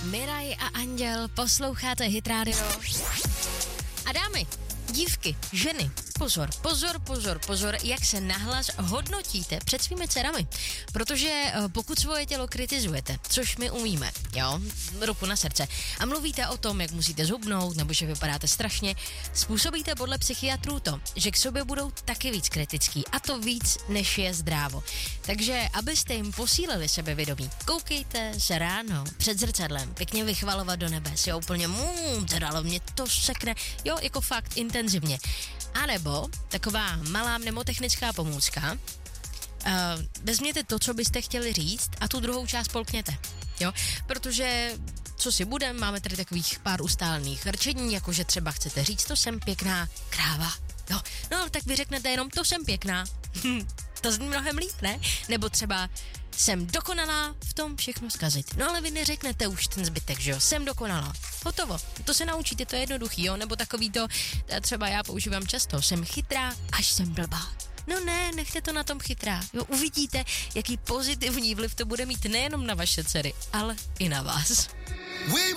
Miraj a Anděl, posloucháte Hit Radio. A dámy, dívky, ženy, pozor, jak se nahlas hodnotíte před svými dcerami. Protože pokud svoje tělo kritizujete, což my umíme, jo, ruku na srdce, a mluvíte o tom, jak musíte zhubnout, nebo že vypadáte strašně, způsobíte podle psychiatrů to, že k sobě budou taky víc kritický, a to víc, než je zdrávo. Takže, abyste jim posílili sebevědomí, koukejte se ráno před zrcadlem, pěkně vychvalovat do nebes, jo, úplně, zadalo mě to sekne, jo, jako fakt intenzivně. A nebo taková malá mnemotechnická pomůcka, vezměte to, co byste chtěli říct, a tu druhou část polkněte, jo, protože co si budem, máme tady takových pár ustálených rčení, jakože třeba chcete říct, to jsem pěkná kráva, jo, no tak vy řeknete jenom, to jsem pěkná, to zní mnohem líp, ne? Nebo třeba jsem dokonalá v tom všechno zkazit. No ale vy neřeknete už ten zbytek, že jo? Jsem dokonalá. Hotovo. To se naučíte, to je jednoduchý, jo? Nebo takový to, třeba já používám často. Jsem chytrá, až jsem blbá. No ne, nechte to na tom chytrá. Jo, uvidíte, jaký pozitivní vliv to bude mít nejenom na vaše dcery, ale i na vás.